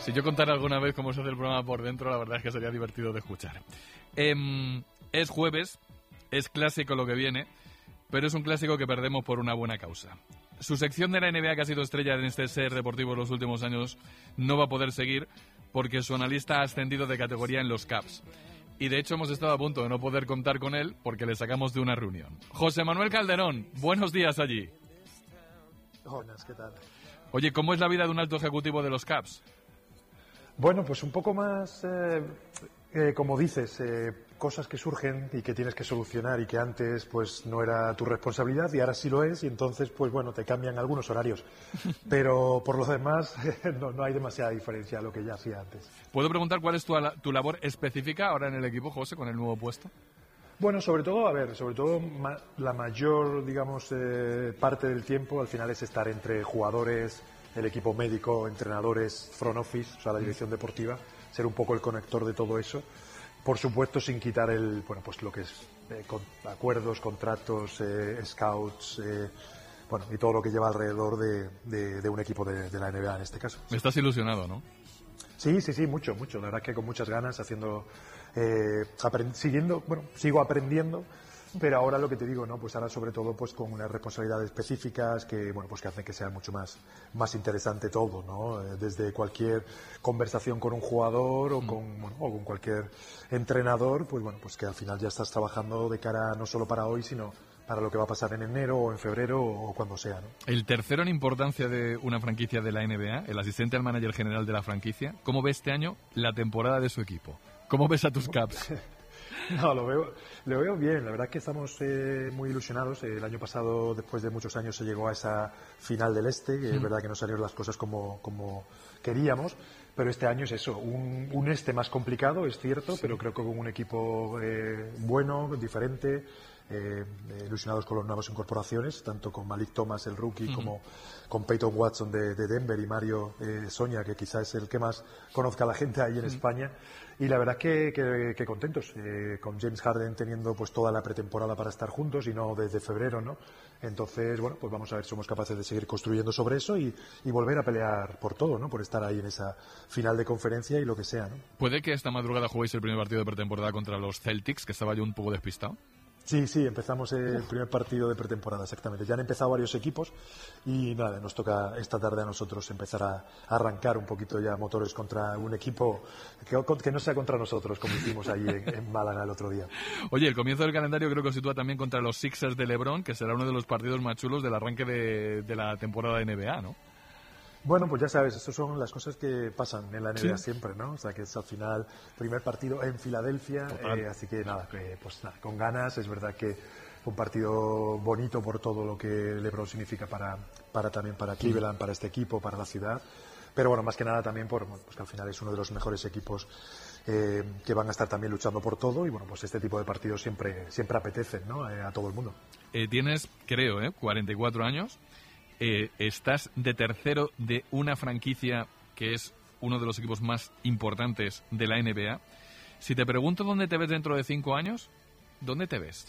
Si yo contara alguna vez cómo se hace el programa por dentro, la verdad es que sería divertido de escuchar. Es jueves, es clásico lo que viene, pero es un clásico que perdemos por una buena causa. Su sección de la NBA, que ha sido estrella en este Ser Deportivo en los últimos años, no va a poder seguir porque su analista ha ascendido de categoría en los Caps. Y de hecho hemos estado a punto de no poder contar con él porque le sacamos de una reunión. José Manuel Calderón, buenos días allí. Buenas, ¿qué tal? Oye, ¿cómo es la vida de un alto ejecutivo de los Caps? Bueno, pues un poco más, como dices, cosas que surgen y que tienes que solucionar y que antes pues no era tu responsabilidad y ahora sí lo es, y entonces pues bueno, te cambian algunos horarios. Pero por lo demás no hay demasiada diferencia a lo que ya hacía antes. ¿Puedo preguntar cuál es tu labor específica ahora en el equipo, José, con el nuevo puesto? Bueno, sobre todo la mayor, digamos, parte del tiempo al final es estar entre jugadores, el equipo médico, entrenadores, front office, o sea, la dirección deportiva, ser un poco el conector de todo eso. Por supuesto, sin quitar pues lo que es acuerdos, contratos, scouts, y todo lo que lleva alrededor de un equipo de la NBA en este caso. Estás ilusionado, ¿no? Sí, mucho. La verdad que con muchas ganas, sigo aprendiendo, pero ahora lo que te digo, ¿no? Pues ahora sobre todo pues con unas responsabilidades específicas que, pues que hacen que sea mucho más interesante todo, ¿no? Desde cualquier conversación con un jugador o con cualquier entrenador, pues que al final ya estás trabajando de cara no solo para hoy, sino para lo que va a pasar en enero o en febrero o cuando sea, ¿no? El tercero en importancia de una franquicia de la NBA, el asistente al manager general de la franquicia, ¿cómo ve este año la temporada de su equipo? ¿Cómo ves a tus Caps? No, lo veo bien. La verdad es que estamos muy ilusionados. El año pasado, después de muchos años, se llegó a esa final del Este. Es verdad que no salieron las cosas como queríamos, pero este año es eso, un Este más complicado, es cierto, pero creo que con un equipo bueno, diferente, ilusionados con las nuevas incorporaciones, tanto con Malik Thomas, el rookie, como con Peyton Watson de Denver y Mario Sonia, que quizás es el que más conozca a la gente ahí en España. Y la verdad que contentos, con James Harden teniendo pues toda la pretemporada para estar juntos y no desde febrero, ¿no? Entonces, pues vamos a ver si somos capaces de seguir construyendo sobre eso y volver a pelear por todo, ¿no? Por estar ahí en esa final de conferencia y lo que sea, ¿no? ¿Puede que esta madrugada juguéis el primer partido de pretemporada contra los Celtics, que estaba yo un poco despistado? Sí, empezamos el primer partido de pretemporada, exactamente. Ya han empezado varios equipos y nada, nos toca esta tarde a nosotros empezar a arrancar un poquito ya motores contra un equipo que no sea contra nosotros, como hicimos ahí en Málaga el otro día. Oye, el comienzo del calendario creo que os sitúa también contra los Sixers de LeBron, que será uno de los partidos más chulos del arranque de la temporada de NBA, ¿no? Bueno, pues ya sabes, estas son las cosas que pasan en la NBA siempre, ¿no? O sea, que es al final primer partido en Filadelfia, así que nada, con ganas. Es verdad que un partido bonito por todo lo que LeBron significa también para Cleveland, para este equipo, para la ciudad. Pero bueno, más que nada también pues que al final es uno de los mejores equipos que van a estar también luchando por todo y bueno, pues este tipo de partidos siempre apetecen, ¿no? A todo el mundo. Tienes, creo, 44 años. Estás de tercero de una franquicia que es uno de los equipos más importantes de la NBA. Si te pregunto dónde te ves dentro de 5 años, ¿dónde te ves?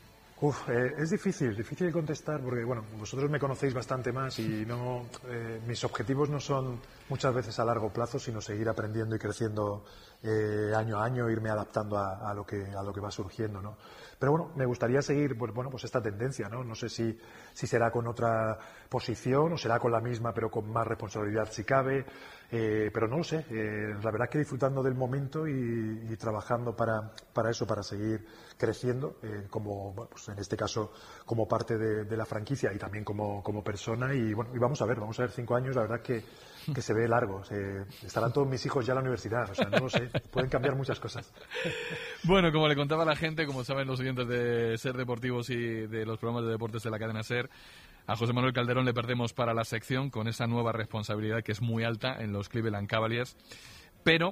Es difícil contestar porque, bueno, vosotros me conocéis bastante más y mis objetivos no son muchas veces a largo plazo, sino seguir aprendiendo y creciendo año a año, irme adaptando a lo que va surgiendo, ¿no? Pero bueno, me gustaría seguir, pues esta tendencia, ¿no? No sé si será con otra posición o será con la misma, pero con más responsabilidad si cabe, pero no lo sé. La verdad que disfrutando del momento y trabajando para eso, para seguir creciendo, pues en este caso como parte de la franquicia y también como persona y vamos a ver 5 años, la verdad que se ve largo. Estarán todos mis hijos ya en la universidad, o sea, no lo sé, pueden cambiar muchas cosas. Bueno, como le contaba a la gente, como saben los oyentes de Ser Deportivos y de los programas de deportes de la cadena Ser, a José Manuel Calderón le perdemos para la sección con esa nueva responsabilidad que es muy alta en los Cleveland Cavaliers, pero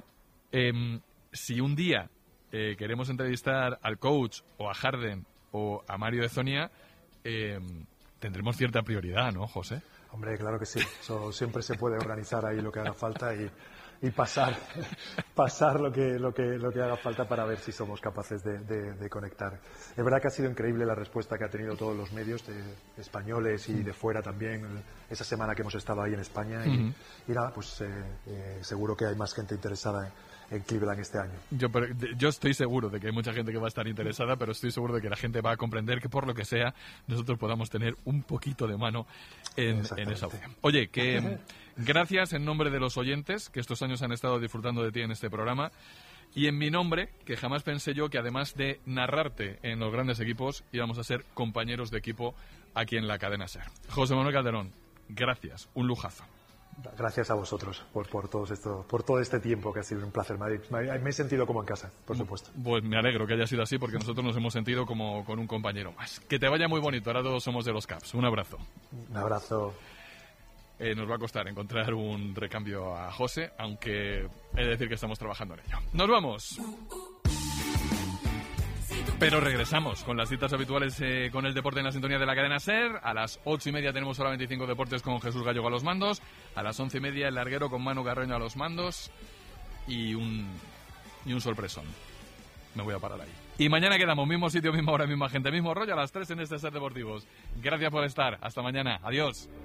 si un día queremos entrevistar al coach o a Harden o a Mario de Zonia, tendremos cierta prioridad, ¿no, José? Hombre, claro que sí. Eso siempre se puede organizar ahí lo que haga falta y pasar lo que haga falta para ver si somos capaces de conectar. Es verdad que ha sido increíble la respuesta que ha tenido todos los medios españoles y de fuera también esa semana que hemos estado ahí en España y nada, pues seguro que hay más gente interesada en Cleveland este año. Yo estoy seguro de que hay mucha gente que va a estar interesada, pero estoy seguro de que la gente va a comprender que por lo que sea nosotros podamos tener un poquito de mano en esa opción. Oye, que gracias en nombre de los oyentes que estos años han estado disfrutando de ti en este programa y en mi nombre, que jamás pensé yo que además de narrarte en los grandes equipos íbamos a ser compañeros de equipo aquí en la cadena SER. José Manuel Calderón, gracias, un lujazo. Gracias a vosotros por todo este tiempo, que ha sido un placer. Me he sentido como en casa, por supuesto. Pues me alegro que haya sido así, porque nosotros nos hemos sentido como con un compañero más. Que te vaya muy bonito, ahora todos somos de los Caps. Un abrazo. Un abrazo. Nos va a costar encontrar un recambio a José, aunque he de decir que estamos trabajando en ello. ¡Nos vamos! Pero regresamos con las citas habituales con el deporte en la sintonía de la cadena SER. A las 8:30 tenemos Hora 25 Deportes con Jesús Gallego a los mandos. A las 11:30 el larguero con Manu Carreño a los mandos. Y un sorpresón. Me voy a parar ahí. Y mañana quedamos, mismo sitio, misma hora, misma gente, mismo rollo, a las 3 en este SER Deportivos. Gracias por estar. Hasta mañana. Adiós.